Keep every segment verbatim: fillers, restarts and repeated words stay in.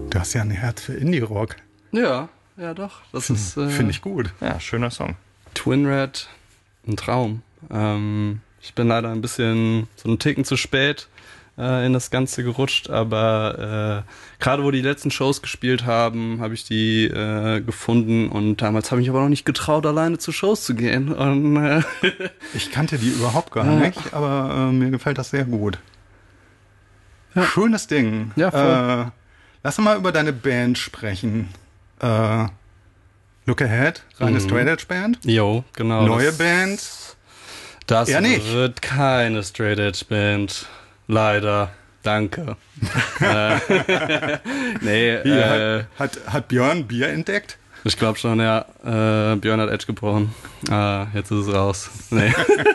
Du hast ja ein Herz für Indie-Rock. Ja, ja doch. Das hm, ist äh, finde ich gut. Ja, schöner Song. Twin Red, ein Traum. Ähm, ich bin leider ein bisschen so einen Ticken zu spät äh, in das Ganze gerutscht, aber äh, gerade wo die letzten Shows gespielt haben, habe ich die äh, gefunden und damals habe ich mich aber noch nicht getraut, alleine zu Shows zu gehen. Und, äh, ich kannte die überhaupt gar ja. nicht, aber äh, mir gefällt das sehr gut. Ja. Schönes Ding. Ja, voll. Äh, lass uns mal über deine Band sprechen. Äh, Look Ahead, reine mhm. Straight Edge Band. Jo, genau. Neue das, Band. Das Eher nicht. wird keine Straight Edge Band. Leider. Danke. nee, Hier, äh, hat, hat, hat Björn Bier entdeckt? Ich glaube schon, ja. Äh, Björn hat Edge gebrochen. Ah, jetzt ist es raus. Nee.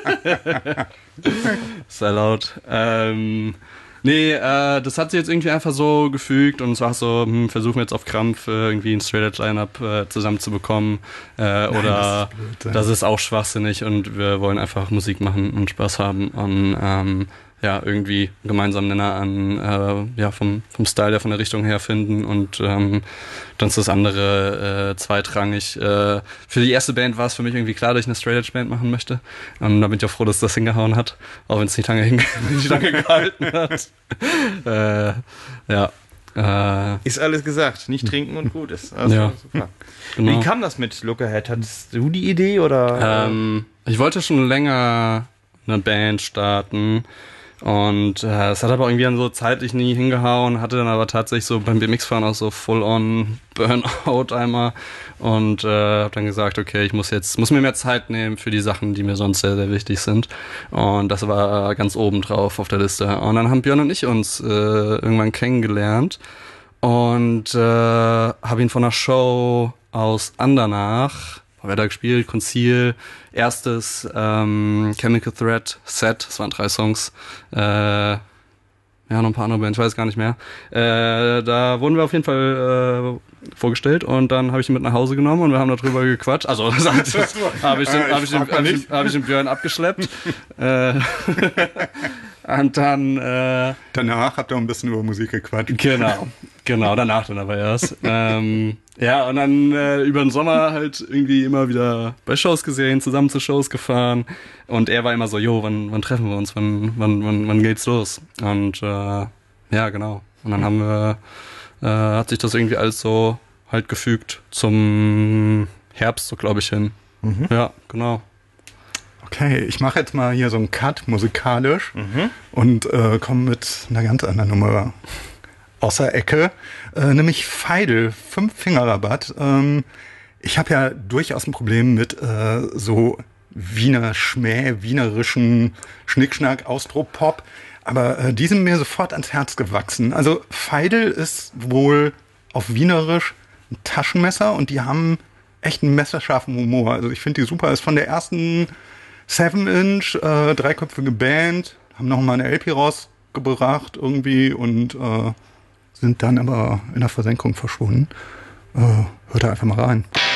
Sei laut. Ähm, nee, äh, das hat sich jetzt irgendwie einfach so gefügt und es war so, hm, versuchen wir jetzt auf Krampf äh, irgendwie ein Straight Edge Line-Up äh, zusammenzubekommen. Äh, Nein, oder das ist, blöd, das ist auch schwachsinnig und wir wollen einfach Musik machen und Spaß haben und ähm, ja, irgendwie einen gemeinsamen Nenner an, äh, ja, vom, vom Style her, von der Richtung her finden und ähm, dann ist das andere äh, zweitrangig. Äh, für die erste Band war es für mich irgendwie klar, dass ich eine Straight Edge Band machen möchte und da bin ich auch froh, dass das hingehauen hat, auch wenn es nicht lange, hinge- nicht lange gehalten hat. äh, ja. Äh, ist alles gesagt, nicht trinken und gut ist. Also, ja, super. Genau. Wie kam das mit Look Ahead? Hattest du die Idee oder? Ähm, ich wollte schon länger eine Band starten. Und äh, es hat aber irgendwie dann so zeitlich nie hingehauen, hatte dann aber tatsächlich so beim B M X-Fahren auch so full-on Burnout einmal und äh, habe dann gesagt, okay, ich muss jetzt, muss mir mehr Zeit nehmen für die Sachen, die mir sonst sehr, sehr wichtig sind und das war ganz oben drauf auf der Liste. Und dann haben Björn und ich uns äh, irgendwann kennengelernt und äh, habe ihn von einer Show aus Andernach, wo wir da gespielt, Conceal, erstes ähm, Chemical Threat Set, das waren drei Songs, äh, ja, noch ein paar andere Bands, ich weiß gar nicht mehr. Äh, da wurden wir auf jeden Fall äh, vorgestellt und dann habe ich ihn mit nach Hause genommen und wir haben darüber gequatscht. Also das habe ich, den, hab ich, den, hab ich, hab ich den Björn abgeschleppt. äh, und dann äh, danach habt ihr ein bisschen über Musik gequatscht. Genau, genau, danach dann aber erst. ähm, ja, und dann äh, über den Sommer halt irgendwie immer wieder bei Shows gesehen, zusammen zu Shows gefahren und er war immer so, jo, wann, wann treffen wir uns, wann, wann, wann, wann geht's los? Und äh, ja, genau. Und dann haben wir, äh, hat sich das irgendwie alles so halt gefügt zum Herbst, so glaube ich hin. Mhm. Ja, genau. Okay, ich mache jetzt mal hier so einen Cut musikalisch mhm. und äh, komme mit einer ganz anderen Nummer aus der Ecke, äh, nämlich Feidel, Fünf-Finger-Rabatt. Ähm, ich habe ja durchaus ein Problem mit äh, so Wiener Schmäh, wienerischen Schnickschnack, Austropop, aber äh, die sind mir sofort ans Herz gewachsen. Also Feidel ist wohl auf Wienerisch ein Taschenmesser und die haben echt einen messerscharfen Humor. Also ich finde die super, ist von der ersten Seven Inch, äh, dreiköpfige Band, haben noch mal eine L P rausgebracht irgendwie und äh, sind dann aber in der Versenkung verschwunden. Äh, hört da einfach mal rein.